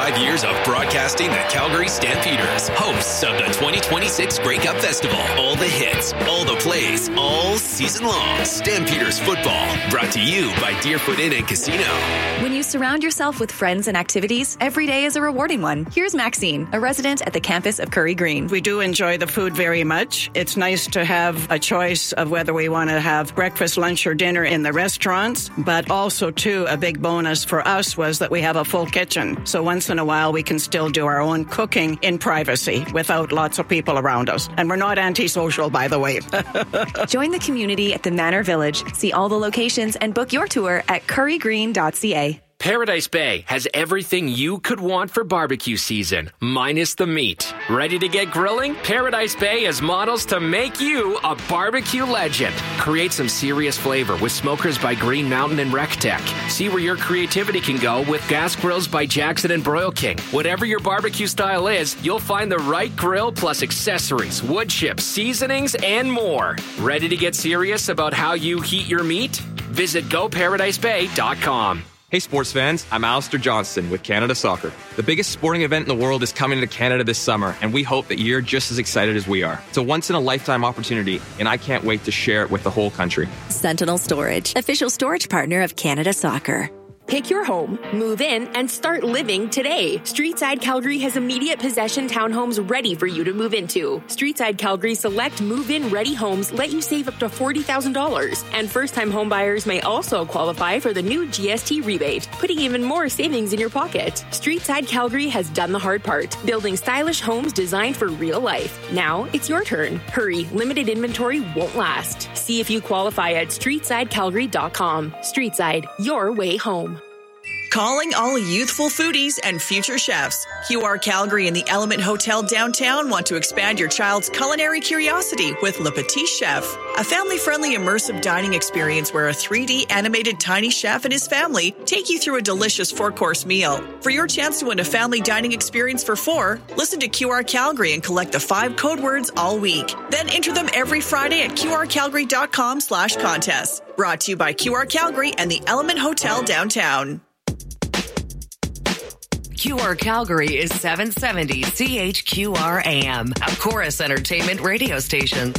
25 years of broadcasting the Calgary Stampeders, hosts of the 2026 Grey Cup Festival. All the hits, all the plays, all season long. Stampeders football, brought to you by Deerfoot Inn and Casino. When you surround yourself with friends and activities, every day is a rewarding one. Here's Maxine, a resident at the campus of Curry Green. We do enjoy the food very much. It's nice to have a choice of whether we want to have breakfast, lunch, or dinner in the restaurants, but also, too, a big bonus for us was that we have a full kitchen. So once in a while, we can still do our own cooking in privacy without lots of people around us. And we're not antisocial, by the way. Join the community at the Manor Village. See all the locations and book your tour at currygreen.ca. Paradise Bay has everything you could want for barbecue season, minus the meat. Ready to get grilling? Paradise Bay has models to make you a barbecue legend. Create some serious flavor with smokers by Green Mountain and RecTech. See where your creativity can go with gas grills by Jackson and Broil King. Whatever your barbecue style is, you'll find the right grill plus accessories, wood chips, seasonings, and more. Ready to get serious about how you heat your meat? Visit GoParadiseBay.com. Hey sports fans, I'm Alistair Johnston with Canada Soccer. The biggest sporting event in the world is coming to Canada this summer, and we hope that you're just as excited as we are. It's a once-in-a-lifetime opportunity, and I can't wait to share it with the whole country. Sentinel Storage, official storage partner of Canada Soccer. Pick your home, move in, and start living today. Streetside Calgary has immediate possession townhomes ready for you to move into. Streetside Calgary select move-in ready homes let you save up to $40,000. And first-time homebuyers may also qualify for the new GST rebate, putting even more savings in your pocket. Streetside Calgary has done the hard part, building stylish homes designed for real life. Now it's your turn. Hurry, limited inventory won't last. See if you qualify at streetsidecalgary.com. Streetside, your way home. Calling all youthful foodies and future chefs. QR Calgary and the Element Hotel downtown want to expand your child's culinary curiosity with Le Petit Chef, a family-friendly immersive dining experience where a 3D animated tiny chef and his family take you through a delicious 4-course meal. For your chance to win a family dining experience for 4, listen to QR Calgary and collect the 5 code words all week. Then enter them every Friday at qrcalgary.com/contest. Brought to you by QR Calgary and the Element Hotel downtown. QR Calgary is 770 CHQR AM, a Chorus Entertainment radio station.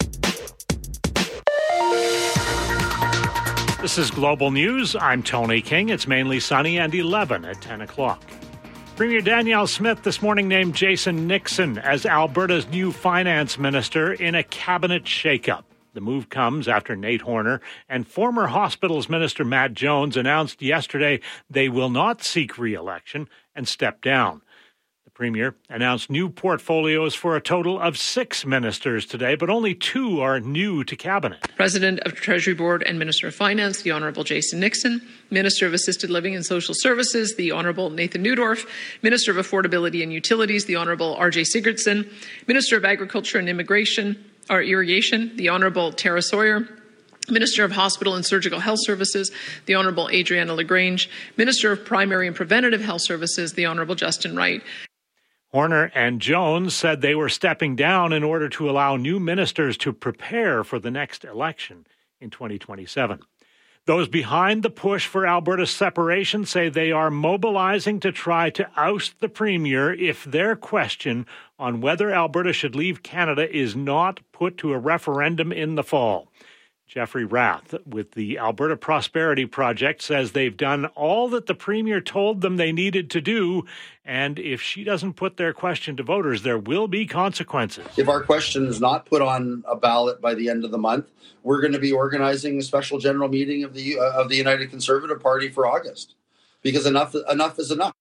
This is Global News. I'm Tony King. It's mainly sunny and 11 at 10 o'clock. Premier Danielle Smith this morning named Jason Nixon as Alberta's new finance minister in a cabinet shakeup. The move comes after Nate Horner and former Hospitals Minister Matt Jones announced yesterday they will not seek re-election and step down. The Premier announced new portfolios for a total of 6 ministers today, but only 2 are new to Cabinet. President of Treasury Board and Minister of Finance, the Honourable Jason Nixon. Minister of Assisted Living and Social Services, the Honourable Nathan Neudorf. Minister of Affordability and Utilities, the Honourable R.J. Sigurdsson. Minister of Agriculture and Irrigation, the Honourable Tara Sawyer. Minister of Hospital and Surgical Health Services, the Honourable Adriana LaGrange. Minister of Primary and Preventative Health Services, the Honourable Justin Wright. Horner and Jones said they were stepping down in order to allow new ministers to prepare for the next election in 2027. Those behind the push for Alberta's separation say they are mobilizing to try to oust the Premier if their question on whether Alberta should leave Canada is not put to a referendum in the fall. Jeffrey Rath with the Alberta Prosperity Project says they've done all that the Premier told them they needed to do, and if she doesn't put their question to voters, there will be consequences. If our question is not put on a ballot by the end of the month, we're going to be organizing a special general meeting of the United Conservative Party for August, because enough is enough.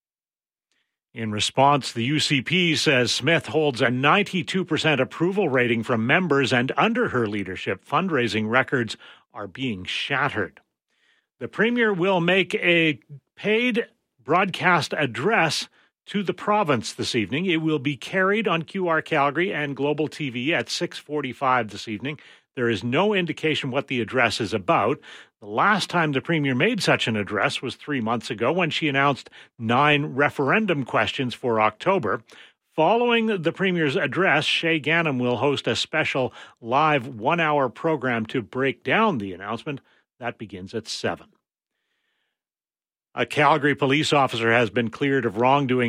In response, the UCP says Smith holds a 92% approval rating from members, and under her leadership, fundraising records are being shattered. The Premier will make a paid broadcast address to the province this evening. It will be carried on QR Calgary and Global TV at 6:45 this evening. There is no indication what the address is about. The last time the Premier made such an address was 3 months ago when she announced 9 referendum questions for October. Following the Premier's address, Shay Ghanem will host a special live 1-hour program to break down the announcement. That begins at 7. A Calgary police officer has been cleared of wrongdoing